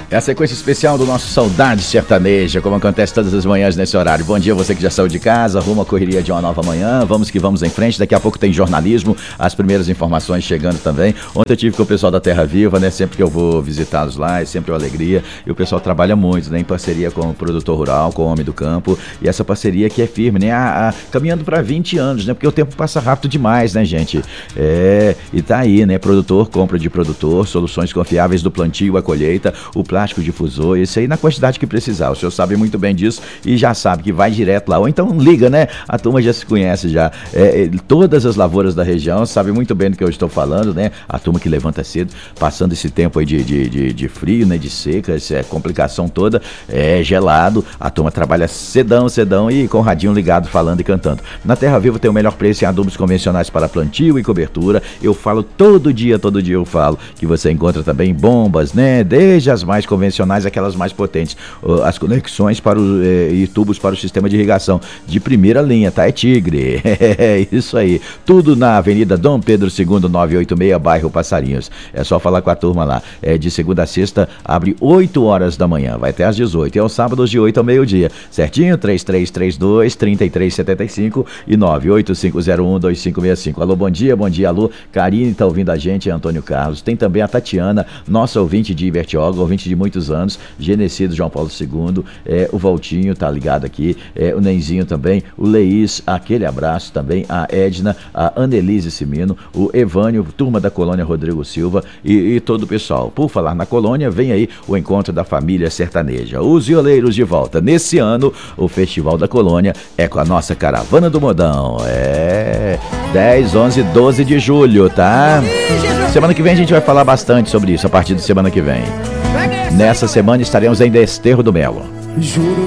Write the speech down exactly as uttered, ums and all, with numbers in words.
É a sequência especial do nosso Saudade Sertaneja, como acontece todas as manhãs nesse horário. Bom dia, você que já saiu de casa, rumo à correria de uma nova manhã. Vamos que vamos em frente, daqui a pouco tem jornalismo, as primeiras informações chegando também. Ontem eu tive com o pessoal da Terra Viva, né? Sempre que eu vou visitá-los lá, é sempre uma alegria. E o pessoal trabalha muito, né? Em parceria com o produtor rural, com o homem do campo. E essa parceria que é firme, né? A, a, caminhando para vinte anos, né? Porque o tempo passa rápido demais, né, gente? É, e tá aí, né? Produtor, compra de produtor, soluções confiáveis do plantio à colheita, o plástico difusor, isso aí na quantidade que precisar. O senhor sabe muito bem disso e já sabe que vai direto lá. Ou então liga, né? A turma já se conhece já. É, é, todas as lavouras da região sabem muito bem do que eu estou falando, né? A turma que levanta cedo, passando esse tempo aí de, de, de, de frio, né? De seca, essa complicação toda, é gelado. A turma trabalha cedão, cedão e com o radinho ligado, falando e cantando. Na Terra Viva tem o melhor preço em adubos convencionais para plantio e cobertura. Eu falo todo dia, todo dia eu falo que você encontra também bombas, né? Desde as mais convencionais, aquelas mais potentes, as conexões para o, eh, e tubos para o sistema de irrigação de primeira linha, tá? É Tigre, é isso aí, tudo na Avenida Dom Pedro segundo, novecentos e oitenta e seis, bairro Passarinhos. É só falar com a turma lá. É de segunda a sexta, abre oito horas da manhã, vai até às dezoito, e aos sábados de oito ao meio-dia, certinho? três três três dois, três três sete cinco e nove oito cinco zero um, dois cinco seis cinco. Alô, bom dia, bom dia, alô, Karine tá ouvindo a gente, Antônio Carlos, tem também a Tatiana, nossa ouvinte de Ibertioga, ouvinte de muitos anos, Genecido João Paulo segundo, é, o Valtinho tá ligado aqui, é, o Nenzinho também, o Leís, aquele abraço também, a Edna, a Anelise Simino, o Evânio, turma da Colônia Rodrigo Silva e, e todo o pessoal. Por falar na colônia, vem aí o encontro da família sertaneja, os violeiros de volta. Nesse ano, o Festival da Colônia é com a nossa Caravana do Modão, é dez, onze, doze de julho, tá? Semana que vem a gente vai falar bastante sobre isso, a partir de semana que vem. Nessa semana estaremos em Desterro do Melo. Juro